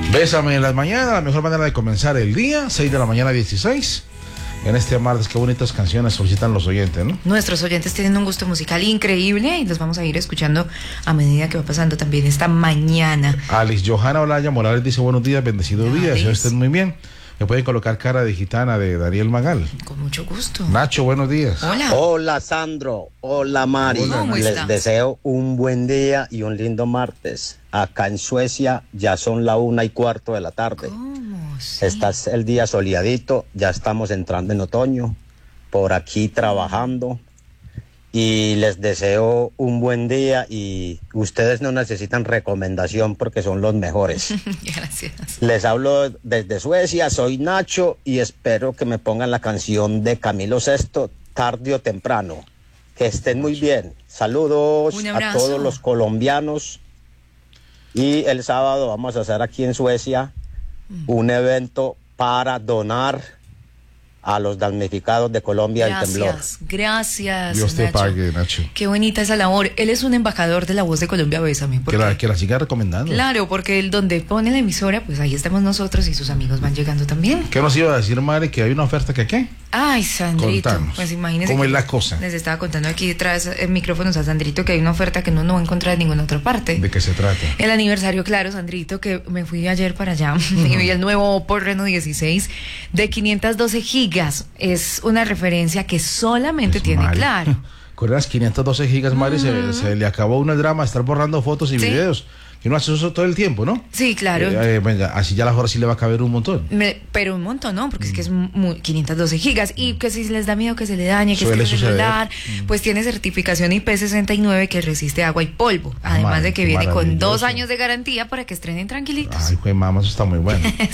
Bésame en las mañanas, la mejor manera de comenzar el día, 6 de la mañana 16. En este martes, qué bonitas canciones solicitan los oyentes, ¿no? Nuestros oyentes tienen un gusto musical increíble y los vamos a ir escuchando a medida que va pasando también esta mañana. Alice Johanna Olaya Morales dice buenos días, bendecido día, espero estén muy bien. Me pueden colocar Cara de Gitana de Daniel Magal. Con mucho gusto. Nacho, buenos días. Hola. Hola Sandro, hola Mari. Hola, ¿cómo Les estás? deseo un buen día y un lindo martes. Acá en Suecia ya son la 1:15 de la tarde. ¿Cómo? Sí. Está el día soleadito, ya estamos entrando en otoño, por aquí trabajando. Y les deseo un buen día y ustedes no necesitan recomendación porque son los mejores. Gracias. Les hablo desde Suecia, soy Nacho y espero que me pongan la canción de Camilo Sesto, tarde o temprano. Que estén muy bien. Saludos Un a abrazo. todos los colombianos. Y el sábado vamos a hacer aquí en Suecia un evento para donar a los damnificados de Colombia del temblor. Gracias. Dios te Nacho. pague, Nacho. Qué bonita esa labor. Él es un embajador de La Voz de Colombia, Bésame. Que la siga recomendando. Claro, porque él donde pone la emisora, pues ahí estamos nosotros y sus amigos van llegando también. ¿Qué nos iba a decir, Mari? Que hay una oferta que ¿qué? Ay, Sandrito, Contanos. pues imagínese. ¿Cómo que es la cosa? Les estaba contando aquí detrás en micrófonos a Sandrito que hay una oferta que uno no va a encontrar en ninguna otra parte. ¿De qué se trata? El aniversario, claro, Sandrito, que me fui ayer para allá y vi el nuevo Oppo Reno 16 de 512 gigas. Es una referencia que solamente Pues, tiene Mari, Claro. Con las 512 gigas, Mari, se le acabó uno el drama de estar borrando fotos y Sí. videos. Y uno hace eso todo el tiempo, ¿no? Sí, claro. Venga, así ya a la hora sí le va a caber un montón. Pero un montón, ¿no? Porque es que es 512 gigas y que si les da miedo que se le dañe, que Suele es que el suceder. celular, pues tiene certificación IP69 que resiste agua y polvo. Además Madre, de que qué viene con 2 maravilloso. años de garantía para que estrenen tranquilitos. Ay, güey, mamá, eso está muy bueno.